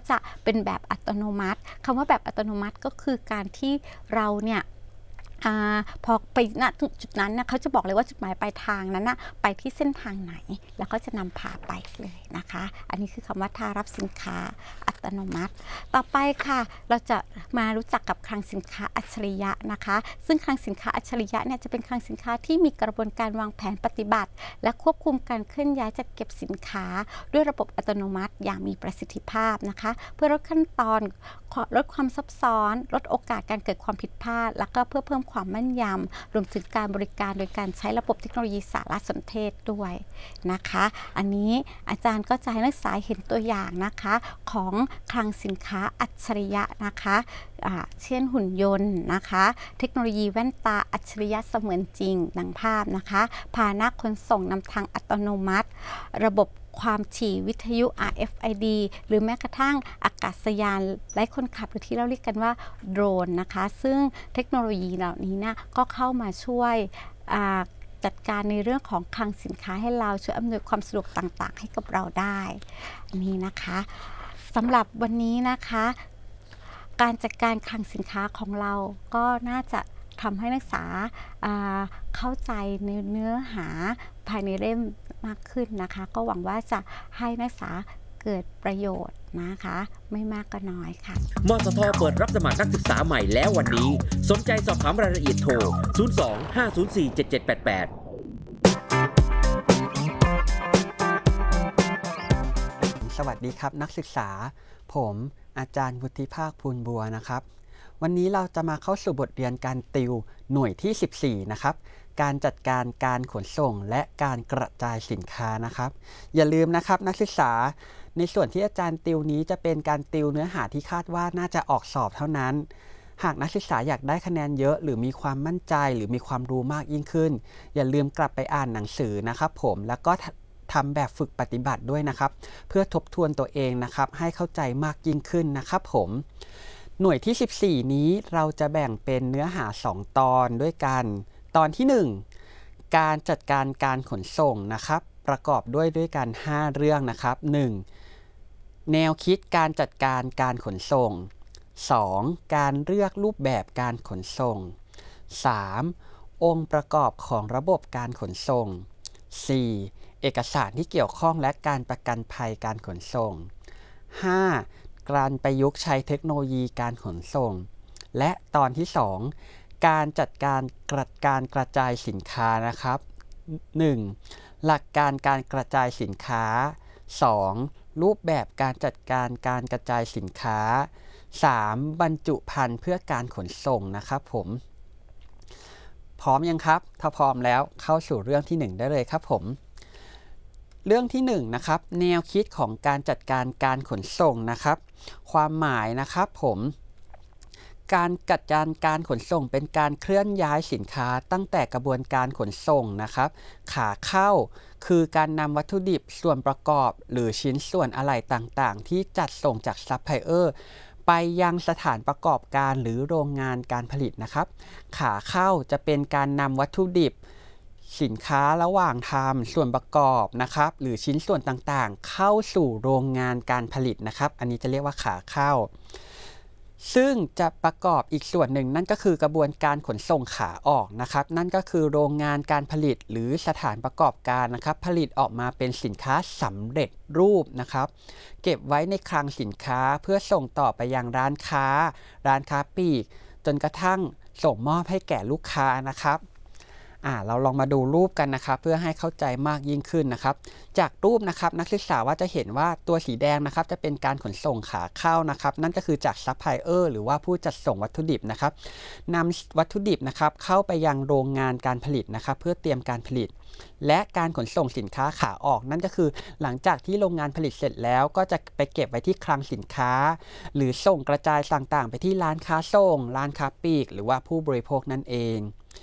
จะเป็นแบบอัตโนมัติคำว่าแบบอัตโนมัติก็คือการที่เราเนี่ยพอไปณจุดนั้นนะเขาจะบอกเลยว่าจุดหมายปลายทางนั้นนะไปที่เส้นทางไหนแล้วก็จะนำพาไปเลยนะคะอันนี้คือคำว่าท่ารับสินค้าอัตโนมัติต่อไปค่ะเราจะมารู้จักกับคลังสินค้าอัจฉริยะนะคะซึ่งคลังสินค้าอัจฉริยะเนี่ยจะเป็นคลังสินค้าที่มีกระบวนการวางแผนปฏิบัติและควบคุมการเคลื่อนย้ายจัดเก็บสินค้าด้วยระบบอัตโนมัติอย่างมีประสิทธิภาพนะคะเพื่อลดขั้นตอนลดความซับซ้อนลดโอกาสการเกิดความผิดพลาดแล้วก็เพื่อเพิ่มความแม่นยำรวมถึงการบริการโดยการใช้ระบบเทคโนโลยีสารสนเทศด้วยนะคะอันนี้อาจารย์ก็จะให้นักศึกษาเห็นตัวอย่างนะคะของคลังสินค้าอัจฉริยะนะคะเช่นหุ่นยนต์นะคะเทคโนโลยีแว่นตาอัจฉริยะเสมือนจริงดังภาพนะคะพาหนะขนส่งนำทางอัตโนมัติระบบความถี่วิทยุ RFID หรือแม้กระทั่งอากาศยานไร้คนขับหรือที่เราเรียกกันว่าโดรนนะคะซึ่งเทคโนโลยีเหล่านี้นะก็เข้ามาช่วยจัดการในเรื่องของคลังสินค้าให้เราช่วยอำนวยความสะดวกต่างๆให้กับเราได้นี่นะคะสำหรับวันนี้นะคะการจัดการคลังสินค้าของเราก็น่าจะทำให้นักศึกษาเข้าใจในเนื้อหาภายในเล่มมากขึ้นนะคะก็หวังว่าจะให้นักศึกษาเกิดประโยชน์นะคะไม่มากก็น้อยค่ะมสทเปิดรับสมัครนักศึกษาใหม่แล้ววันนี้สนใจสอบถามรายละเอียดโทร 02-504-7788 สวัสดีครับนักศึกษาผมอาจารย์วุฒิภาคภูลบัวนะครับวันนี้เราจะมาเข้าสู่บทเรียนการติวหน่วยที่ 14นะครับการจัดการการขนส่งและการกระจายสินค้านะครับอย่าลืมนะครับนักศึกษาในส่วนที่อาจารย์ติวนี้จะเป็นการติวเนื้อหาที่คาดว่าน่าจะออกสอบเท่านั้นหากนักศึกษาอยากได้คะแนนเยอะหรือมีความมั่นใจหรือมีความรู้มากยิ่งขึ้นอย่าลืมกลับไปอ่านหนังสือนะครับผมแล้วก็ทำแบบฝึกปฏิบัติด้วยนะครับเพื่อทบทวนตัวเองนะครับให้เข้าใจมากยิ่งขึ้นนะครับผมหน่วยที่ 14นี้เราจะแบ่งเป็นเนื้อหา2ตอนด้วยกันตอนที่1การจัดการการขนส่งนะครับประกอบด้วยกัน5เรื่องนะครับ1แนวคิดการจัดการการขนส่ง2การเลือกรูปแบบการขนส่ง3องค์ประกอบของระบบการขนส่ง4เอกสารที่เกี่ยวข้องและการประกันภัยการขนส่ง5การประยุกต์ใช้เทคโนโลยีการขนส่งและตอนที่2การจัดการกระจายสินค้านะครับ 1. หลักการการกระจายสินค้า 2. รูปแบบการจัดการการกระจายสินค้า 3. บรรจุภัณฑ์เพื่อการขนส่งนะครับผมพร้อมยังครับถ้าพร้อมแล้วเข้าสู่เรื่องที่1ได้เลยครับผมเรื่องที่1นะครับแนวคิดของการจัดการการขนส่งนะครับความหมายนะครับผมการจัดการการขนส่งเป็นการเคลื่อนย้ายสินค้าตั้งแต่กระบวนการขนส่งนะครับขาเข้าคือการนำวัตถุดิบส่วนประกอบหรือชิ้นส่วนอะไหล่ต่างๆที่จัดส่งจากซัพพลายเออร์ไปยังสถานประกอบการหรือโรงงานการผลิตนะครับขาเข้าจะเป็นการนำวัตถุดิบสินค้าระหว่างทำส่วนประกอบนะครับหรือชิ้นส่วนต่างๆเข้าสู่โรงงานการผลิตนะครับอันนี้จะเรียกว่าขาเข้าซึ่งจะประกอบอีกส่วนหนึ่งนั่นก็คือกระบวนการขนส่งขาออกนะครับนั่นก็คือโรงงานการผลิตหรือสถานประกอบการนะครับผลิตออกมาเป็นสินค้าสำเร็จรูปนะครับเก็บไว้ในคลังสินค้าเพื่อส่งต่อไปยังร้านค้าปลีกจนกระทั่งส่งมอบให้แก่ลูกค้านะครับเราลองมาดูรูปกันนะครับเพื่อให้เข้าใจมากยิ่งขึ้นนะครับจากรูปนะครับนักศึกษาว่าจะเห็นว่าตัวสีแดงนะครับจะเป็นการขนส่งขาเข้านะครับนั่นก็คือจากซัพพลายเออร์หรือว่าผู้จัดส่งวัตถุดิบนะครับนำวัตถุดิบนะครับเข้าไปยังโรงงานการผลิตนะครับเพื่อเตรียมการผลิตและการขนส่งสินค้าขาออกนั่นก็คือหลังจากที่โรงงานผลิตเสร็จแล้วก็จะไปเก็บไว้ที่คลังสินค้าหรือส่งกระจายต่างๆไปที่ร้านค้าส่งร้านค้าปลีกหรือว่าผู้บริโภคนั่นเอง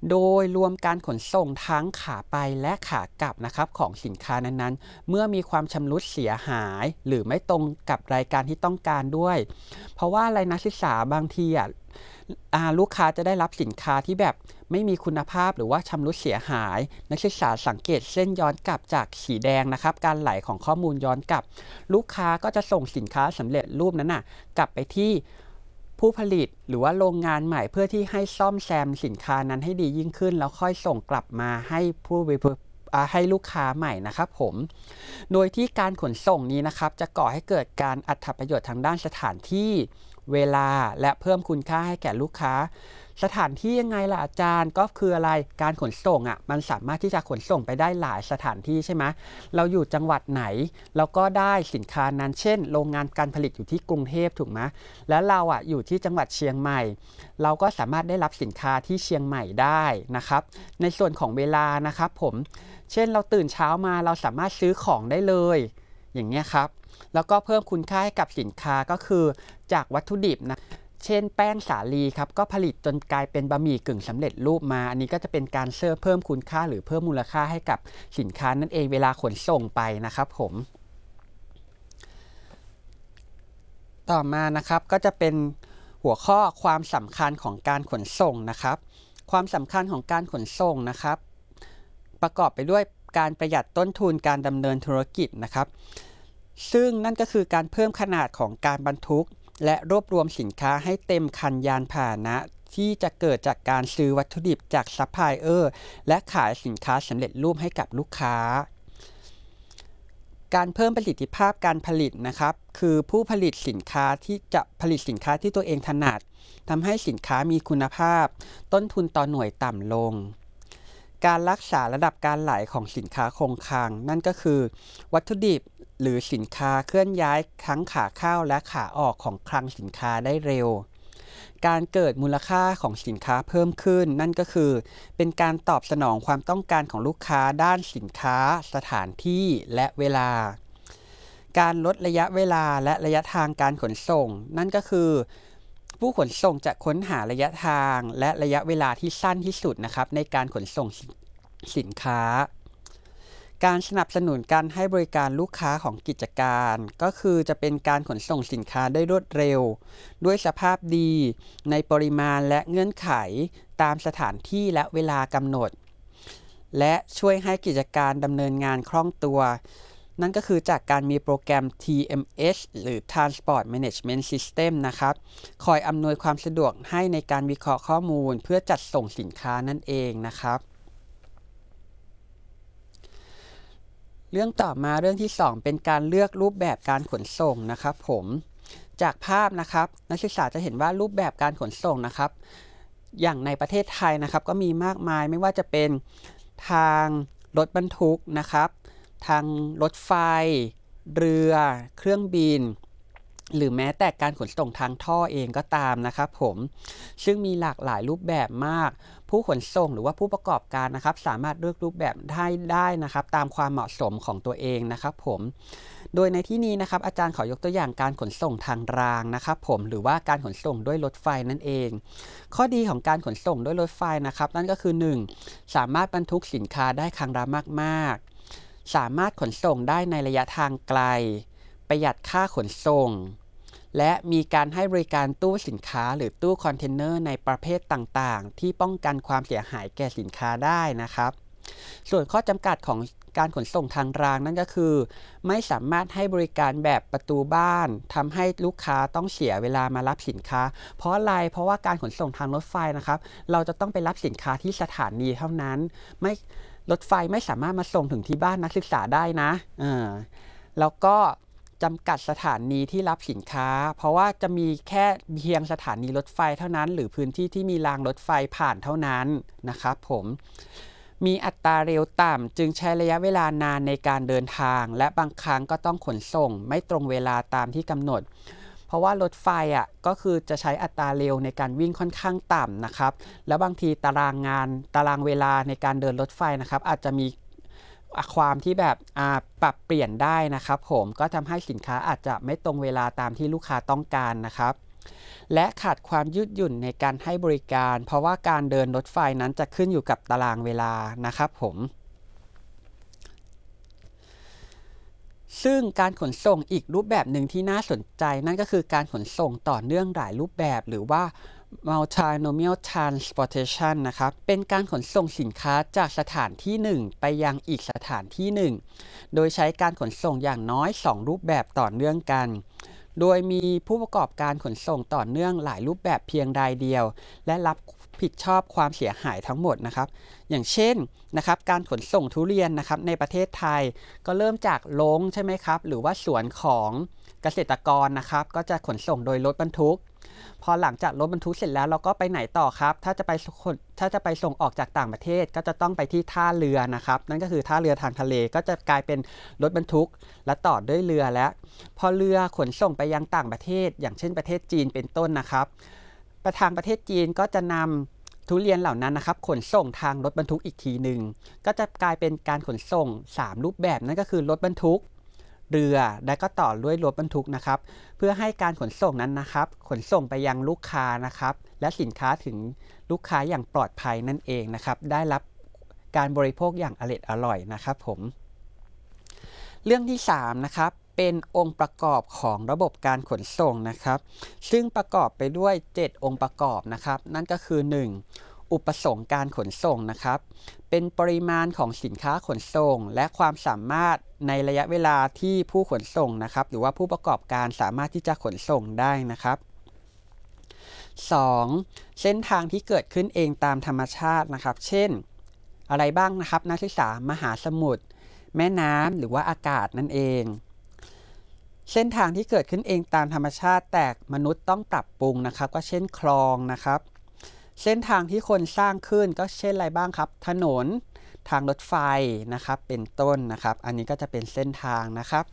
โดยรวมการขนส่งทั้งขาไปและขากลับนะครับของสินค้านั้นๆเมื่อมีความชำรุดเสียหายหรือไม่ตรงกับรายการที่ต้องการด้วยเพราะว่าอะไรนักศึกษาบางทีลูกค้าจะได้รับสินค้าที่แบบไม่มีคุณภาพหรือว่าชำรุดเสียหายนักศึกษาสังเกตเส้นย้อนกลับจากสีแดงนะครับการไหลของข้อมูลย้อนกลับลูกค้าก็จะส่งสินค้าสำเร็จรูปนั้นกลับไปที่ผู้ผลิตหรือว่าโรงงานใหม่เพื่อที่ให้ซ่อมแซมสินค้านั้นให้ดียิ่งขึ้นแล้วค่อยส่งกลับมาให้ให้ลูกค้าใหม่นะครับผมโดยที่การขนส่งนี้นะครับจะก่อให้เกิดการอรรถประโยชน์ทางด้านสถานที่เวลาและเพิ่มคุณค่าให้แก่ลูกค้าสถานที่ยังไงล่ะอาจารย์ก็คืออะไรการขนส่งมันสามารถที่จะขนส่งไปได้หลายสถานที่ใช่ไหมเราอยู่จังหวัดไหนเราก็ได้สินค้านั้นเช่นโรงงานการผลิตอยู่ที่กรุงเทพถูกไหมแล้วเราอยู่ที่จังหวัดเชียงใหม่เราก็สามารถได้รับสินค้าที่เชียงใหม่ได้นะครับในส่วนของเวลานะครับผมเช่นเราตื่นเช้ามาเราสามารถซื้อของได้เลยอย่างเงี้ยครับแล้วก็เพิ่มคุณค่าให้กับสินค้าก็คือจากวัตถุดิบนะเช่นแป้งสาลีครับก็ผลิตจนกลายเป็นบะหมี่กึ่งสำเร็จรูปมาอันนี้ก็จะเป็นการเพิ่มคุณค่าหรือเพิ่มมูลค่าให้กับสินค้านั่นเองเวลาขนส่งไปนะครับผมต่อมานะครับก็จะเป็นหัวข้อความสำคัญของการขนส่งนะครับความสำคัญของการขนส่งนะครับประกอบไปด้วยการประหยัดต้นทุนการดำเนินธุรกิจนะครับซึ่งนั่นก็คือการเพิ่มขนาดของการบรรทุกและรวบรวมสินค้าให้เต็มคันยานพาหนะที่จะเกิดจากการซื้อวัตถุดิบจากซัพพลายเออร์และขายสินค้าสำเร็จรูปให้กับลูกค้าการเพิ่มประสิทธิภาพการผลิตนะครับคือผู้ผลิตสินค้าที่จะผลิตสินค้าที่ตัวเองถนัดทำให้สินค้ามีคุณภาพต้นทุนต่อหน่วยต่ำลงการรักษาระดับการไหลของสินค้าคงคลังนั่นก็คือวัตถุดิบหรือสินค้าเคลื่อนย้ายทั้งขาเข้าและขาออกของคลังสินค้าได้เร็วการเกิดมูลค่าของสินค้าเพิ่มขึ้นนั่นก็คือเป็นการตอบสนองความต้องการของลูกค้าด้านสินค้าสถานที่และเวลาการลดระยะเวลาและระยะทางการขนส่งนั่นก็คือผู้ขนส่งจะค้นหาระยะทางและระยะเวลาที่สั้นที่สุดนะครับในการขนส่งสินค้าการสนับสนุนการให้บริการลูกค้าของกิจการก็คือจะเป็นการขนส่งสินค้าได้รวดเร็วด้วยสภาพดีในปริมาณและเงื่อนไขตามสถานที่และเวลากำหนดและช่วยให้กิจการดำเนินงานคล่องตัวนั่นก็คือจากการมีโปรแกรม TMS หรือ Transport Management System นะครับคอยอำนวยความสะดวกให้ในการวิเคราะห์ข้อมูลเพื่อจัดส่งสินค้านั่นเองนะครับเรื่องต่อมาเรื่องที่2เป็นการเลือกรูปแบบการขนส่งนะครับผมจากภาพนะครับนักศึกษาจะเห็นว่ารูปแบบการขนส่งนะครับอย่างในประเทศไทยนะครับก็มีมากมายไม่ว่าจะเป็นทางรถบรรทุกนะครับทางรถไฟเรือเครื่องบินหรือแม้แต่การขนส่งทางท่อเองก็ตามนะครับผมซึ่งมีหลากหลายรูปแบบมากผู้ขนส่งหรือว่าผู้ประกอบการนะครับสามารถเลือกรูปแบบได้นะครับตามความเหมาะสมของตัวเองนะครับผมโดยในที่นี้นะครับอาจารย์ขอยกตัวอย่างการขนส่งทางรางนะครับผมหรือว่าการขนส่งด้วยรถไฟนั่นเองข้อดีของการขนส่งด้วยรถไฟนะครับนั่นก็คือ 1. สามารถบรรทุกสินค้าได้ครั้งละมากๆสามารถขนส่งได้ในระยะทางไกลประหยัดค่าขนส่งและมีการให้บริการตู้สินค้าหรือตู้คอนเทนเนอร์ในประเภทต่างๆที่ป้องกันความเสียหายแก่สินค้าได้นะครับส่วนข้อจำกัดของการขนส่งทางรางนั่นก็คือไม่สามารถให้บริการแบบประตูบ้านทำให้ลูกค้าต้องเสียเวลามารับสินค้าเพราะอะไรเพราะว่าการขนส่งทางรถไฟนะครับเราจะต้องไปรับสินค้าที่สถานีเท่านั้นรถไฟไม่สามารถมาส่งถึงที่บ้านนักศึกษาได้นะแล้วก็จำกัดสถานีที่รับสินค้าเพราะว่าจะมีแค่เพียงสถานีรถไฟเท่านั้นหรือพื้นที่ที่มีรางรถไฟผ่านเท่านั้นนะครับผมมีอัตราเร็วต่ำจึงใช้ระยะเวลานานในการเดินทางและบางครั้งก็ต้องขนส่งไม่ตรงเวลาตามที่กำหนดเพราะว่ารถไฟก็คือจะใช้อัตราเร็วในการวิ่งค่อนข้างต่ำนะครับแล้วบางทีตารางเวลาในการเดินรถไฟนะครับอาจจะมีความที่แบบปรับเปลี่ยนได้นะครับผมก็ทำให้สินค้าอาจจะไม่ตรงเวลาตามที่ลูกค้าต้องการนะครับและขาดความยืดหยุ่นในการให้บริการเพราะว่าการเดินรถไฟนั้นจะขึ้นอยู่กับตารางเวลานะครับผมซึ่งการขนส่งอีกรูปแบบหนึ่งที่น่าสนใจนั่นก็คือการขนส่งต่อเนื่องหลายรูปแบบหรือว่า multinomial transportation นะครับเป็นการขนส่งสินค้าจากสถานที่หนึ่งไปยังอีกสถานที่หนึ่งโดยใช้การขนส่งอย่างน้อย2รูปแบบต่อเนื่องกันโดยมีผู้ประกอบการขนส่งต่อเนื่องหลายรูปแบบเพียงรายเดียวและรับผิดชอบความเสียหายทั้งหมดนะครับอย่างเช่นนะครับการขนส่งทุเรียนนะครับในประเทศไทยก็เริ่มจากโรงใช่ไหมครับหรือว่าสวนของเกษตรกรนะครับก็จะขนส่งโดยรถบรรทุกพอหลังจากรถบรรทุกเสร็จแล้วเราก็ไปไหนต่อครับถ้าจะไปส่งออกจากต่างประเทศก็จะต้องไปที่ท่าเรือนะครับนั่นก็คือท่าเรือทางทะเลก็จะกลายเป็นรถบรรทุกและต่อด้วยเรือแล้วพอเรือขนส่งไปยังต่างประเทศอย่างเช่นประเทศจีนเป็นต้นนะครับทางประเทศจีนก็จะนำทุเรียนเหล่านั้นนะครับขนส่งทางรถบรรทุกอีกทีหนึ่งก็จะกลายเป็นการขนส่ง3รูปแบบนั่นก็คือรถบรรทุกเรือและก็ต่อด้วยรถบรรทุกนะครับเพื่อให้การขนส่งนั้นนะครับขนส่งไปยังลูกค้านะครับและสินค้าถึงลูกค้าอย่างปลอดภัยนั่นเองนะครับได้รับการบริโภคอย่างอร่อยนะครับผมเรื่องที่3นะครับเป็นองค์ประกอบของระบบการขนส่งนะครับซึ่งประกอบไปด้วย7องค์ประกอบนะครับนั่นก็คือ1อุปสงค์การขนส่งนะครับเป็นปริมาณของสินค้าขนส่งและความสามารถในระยะเวลาที่ผู้ขนส่งนะครับหรือว่าผู้ประกอบการสามารถที่จะขนส่งได้นะครับ2เส้นทางที่เกิดขึ้นเองตามธรรมชาตินะครับเช่นอะไรบ้างนะครับนักศึกษามหาสมุทรแม่น้ำหรือว่าอากาศนั่นเองเส้นทางที่เกิดขึ้นเองตามธรรมชาติแต่มนุษย์ต้องปรับปรุงนะครับก็เช่นคลองนะครับเส้นทางที่คนสร้างขึ้นก็เช่นอะไรบ้างครับถนนทางรถไฟนะครับเป็นต้นนะครับอันนี้ก็จะเป็นเส้นทางนะครับ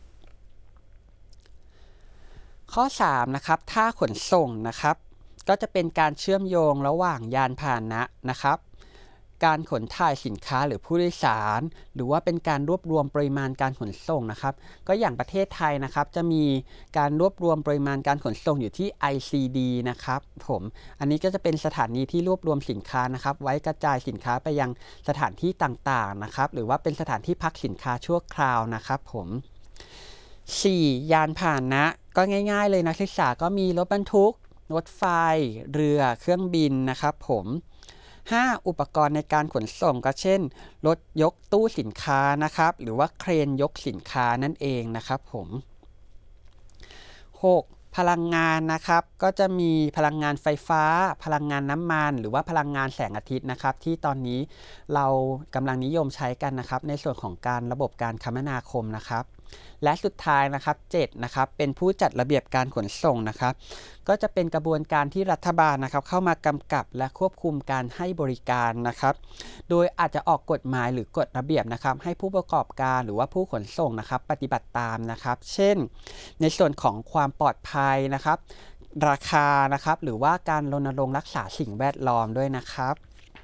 ข้อ3นะครับท่าขนส่งนะครับก็จะเป็นการเชื่อมโยงระหว่างยานพาหนะนะครับการขนถ่ายสินค้าหรือผู้โดยสารหรือว่าเป็นการรวบรวมปริมาณการขนส่งนะครับก็อย่างประเทศไทยนะครับจะมีการรวบรวมปริมาณการขนส่งอยู่ที่ ICD นะครับผมอันนี้ก็จะเป็นสถานีที่รวบรวมสินค้านะครับไว้กระจายสินค้าไปยังสถานที่ต่างๆนะครับหรือว่าเป็นสถานที่พักสินค้าชั่วคราวนะครับผม4ยานพาหนะก็ง่ายๆเลยนักศึกษาก็มีรถบรรทุกรถไฟเรือเครื่องบินนะครับผม5อุปกรณ์ในการขนส่งก็เช่นรถยกตู้สินค้านะครับหรือว่าเครนยกสินค้านั่นเองนะครับผม6พลังงานนะครับก็จะมีพลังงานไฟฟ้าพลังงานน้ำมันหรือว่าพลังงานแสงอาทิตย์นะครับที่ตอนนี้เรากำลังนิยมใช้กันนะครับในส่วนของการระบบการคมนาคมนะครับและสุดท้ายนะครับ7นะครับเป็นผู้จัดระเบียบการขนส่งนะครับก็จะเป็นกระบวนการที่รัฐบาลนะครับเข้ามากำกับและควบคุมการให้บริการนะครับโดยอาจจะออกกฎหมายหรือกฎระเบียบนะครับให้ผู้ประกอบการหรือว่าผู้ขนส่งนะครับปฏิบัติตามนะครับเช่นในส่วนของความปลอดภัยนะครับราคานะครับหรือว่าการรณรงค์รักษาสิ่งแวดล้อมด้วยนะครับ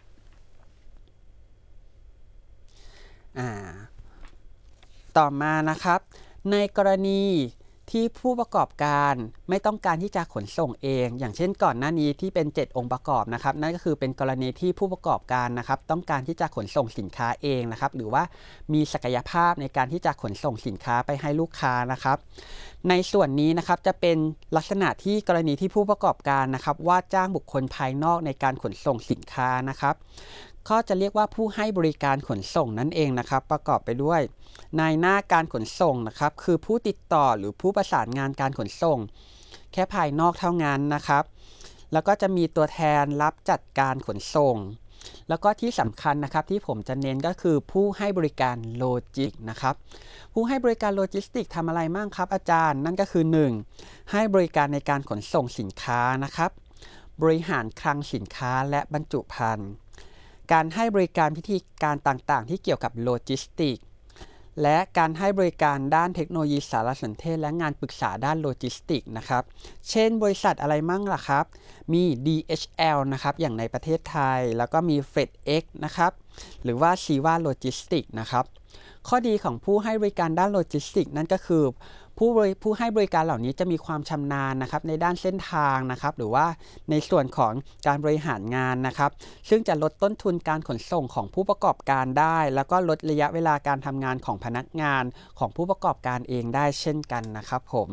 ต่อมานะครับในกรณีที่ผู้ประกอบการไม่ต้องการที่จะขนส่งเองอย่างเช่นก่อนหน้านี้ที่เป็น7องค์ประกอบนะครับนั่นก็คือเป็นกรณีที่ผู้ประกอบการนะครับต้องการที่จะขนส่งสินค้าเองนะครับหรือว่ามีศักยภาพในการที่จะขนส่งสินค้าไปให้ลูกค้านะครับในส่วนนี้นะครับจะเป็นลักษณะที่กรณีที่ผู้ประกอบการนะครับว่าจ้างบุคคลภายนอกในการขนส่งสินค้านะครับก็จะเรียกว่าผู้ให้บริการขนส่งนั่นเองนะครับประกอบไปด้วยนายหน้าการขนส่งนะครับคือผู้ติดต่อหรือผู้ประสานงานการขนส่งแค่ภายนอกเท่านั้นนะครับแล้วก็จะมีตัวแทนรับจัดการขนส่งแล้วก็ที่สำคัญนะครับที่ผมจะเน้นก็คือผู้ให้บริการโลจิสติกส์นะครับผู้ให้บริการโลจิสติกส์ทำอะไรบ้างครับอาจารย์นั่นก็คือ1ให้บริการในการขนส่งสินค้านะครับบริหารคลังสินค้าและบรรจุภัณฑ์การให้บริการพิธีการต่างๆที่เกี่ยวกับโลจิสติกส์และการให้บริการด้านเทคโนโลยีสารสนเทศและงานปรึกษาด้านโลจิสติกส์นะครับเช่นบริษัทอะไรมั่งล่ะครับมี DHL นะครับอย่างในประเทศไทยแล้วก็มี FedEx นะครับหรือว่า Shiva Logistics นะครับข้อดีของผู้ให้บริการด้านโลจิสติกส์นั่นก็คือผู้ให้บริการเหล่านี้จะมีความชำนาญนะครับในด้านเส้นทางนะครับหรือว่าในส่วนของการบริหารงานนะครับซึ่งจะลดต้นทุนการขนส่งของผู้ประกอบการได้แล้วก็ลดระยะเวลาการทำงานของพนักงานของผู้ประกอบการเองได้เช่นกันนะครับผม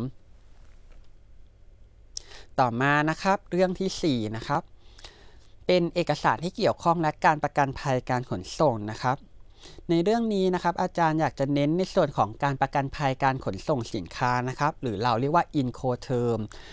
ต่อมานะครับเรื่องที่4นะครับเป็นเอกสารที่เกี่ยวข้องและการประกันภัยการขนส่งนะครับในเรื่องนี้นะครับอาจารย์อยากจะเน้นในส่วนของการประกันภัยการขนส่งสินค้านะครับหรือเราเรียกว่า Incoterm